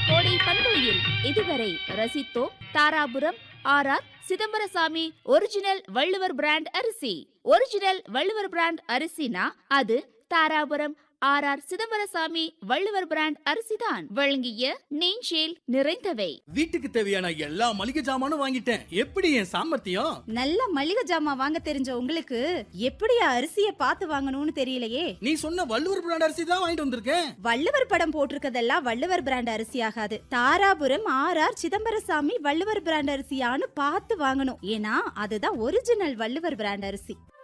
கோடை பண்பலையில் இதுவரை ரசித்தோம் Dharapuram R Chidambarasamy original Valluvar brand அரிசி. ஒரிஜினல் வள்ளுவர் பிராண்ட் அரிசினா அது தாராபுரம் ஆர் சிதம்பரசாமி வள்ளுவர் பிராண்ட் அரிசிதான். வழங்கிய நெஞ்சேல் நிறைந்தவை. வீட்டுக்கு தேவையான எல்லா மளிகை ஜாமானும் வாங்கிட்டேன். எப்படி என் சாமர்த்தியம்? நல்ல மளிகை ஜாமான் வாங்க தெரிஞ்ச உங்களுக்கு எப்படியா அரிசிய பார்த்து வாங்கணும்னு தெரியலையே. நீ சொன்ன வள்ளுவர் பிராண்ட் அரிசி தான் வாங்கிட்டு வந்திருக்கேன். வள்ளுவர் படம் போட்டிருக்கதெல்லாம் வள்ளுவர் பிராண்ட் அரிசி ஆகாது. தாராபுரம் ஆர் சிதம்பரசாமி வள்ளுவர் பிராண்ட் அரிசியான்னு பார்த்து வாங்கணும். ஏன்னா அதுதான் ஒரிஜினல் வள்ளுவர் பிராண்ட் அரிசி.